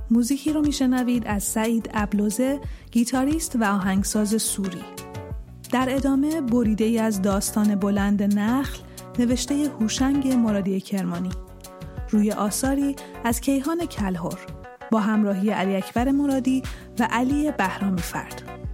موزیکی رو میشنوید از سعید ابلوزه، گیتاریست و آهنگساز سوری. در ادامه بریده‌ای از داستان بلند نخل نوشته هوشنگ مرادی کرمانی روی آثاری از کیهان کلهر با همراهی علی اکبر مرادی و علی بهرامی فرد.